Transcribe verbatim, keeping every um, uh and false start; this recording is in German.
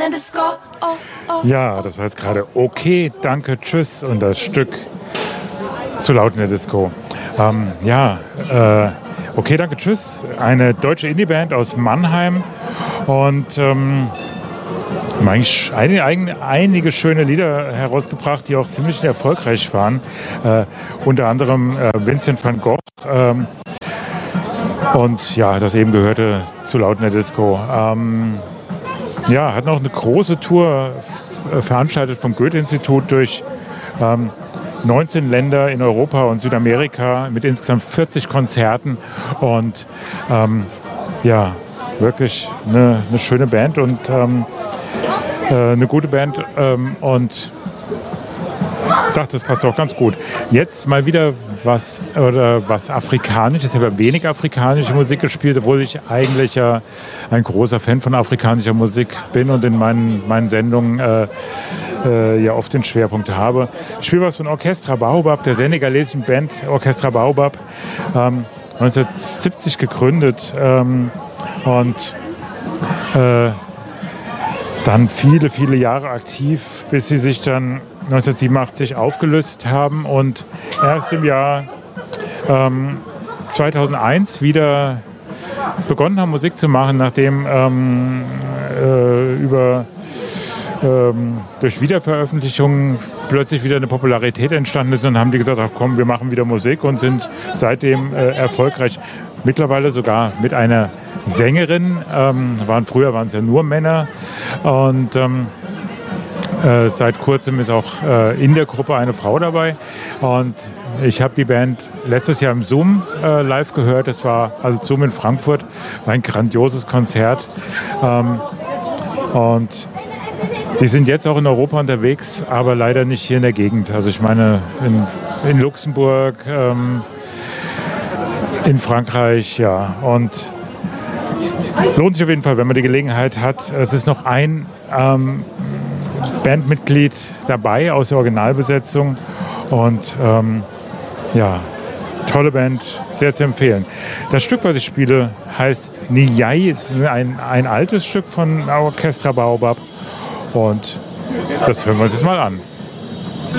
Disco. Oh, oh. Ja, das war jetzt gerade Okay, danke, tschüss und das Stück Zu laut in der Disco. Ähm, ja, äh, Okay, danke, tschüss. Eine deutsche Indie-Band aus Mannheim und ähm, eigentlich einige, einige schöne Lieder herausgebracht, die auch ziemlich erfolgreich waren. Äh, unter anderem äh, Vincent van Gogh ähm, und ja, das eben gehörte Zu laut in der Disco. Ähm, ja, hat noch eine große Tour f- veranstaltet vom Goethe-Institut durch ähm, neunzehn Länder in Europa und Südamerika mit insgesamt vierzig Konzerten und ähm, ja, wirklich eine, eine schöne Band und ähm, äh, eine gute Band ähm, und ich dachte, das passt auch ganz gut. Jetzt mal wieder was, oder was Afrikanisches. Ich habe ja wenig afrikanische Musik gespielt, obwohl ich eigentlich ja ein großer Fan von afrikanischer Musik bin und in meinen, meinen Sendungen äh, äh, ja oft den Schwerpunkt habe. Ich spiele was von Orchestra Baobab, der senegalesischen Band Orchestra Baobab, ähm, neunzehnhundertsiebzig gegründet ähm, und äh, dann viele, viele Jahre aktiv, bis sie sich dann neunzehnhundertsiebenundachtzig aufgelöst haben und erst im Jahr ähm, zweitausendeins wieder begonnen haben, Musik zu machen, nachdem ähm, äh, über, ähm, durch Wiederveröffentlichungen plötzlich wieder eine Popularität entstanden ist. Und dann haben die gesagt, ach komm, wir machen wieder Musik und sind seitdem äh, erfolgreich. Mittlerweile sogar mit einer Sängerin, ähm, waren, früher waren es ja nur Männer und ähm, Äh, seit kurzem ist auch äh, in der Gruppe eine Frau dabei und ich habe die Band letztes Jahr im Zoom äh, live gehört. Es war also Zoom in Frankfurt, war ein grandioses Konzert ähm, und die sind jetzt auch in Europa unterwegs, aber leider nicht hier in der Gegend. Also ich meine in, in Luxemburg, ähm, in Frankreich, ja, und lohnt sich auf jeden Fall, wenn man die Gelegenheit hat. Es ist noch ein ähm, Bandmitglied dabei aus der Originalbesetzung und ähm, ja, tolle Band, sehr zu empfehlen. Das Stück, was ich spiele, heißt Niyai, es ist ein, ein altes Stück von Orchestra Baobab und das hören wir uns jetzt mal an.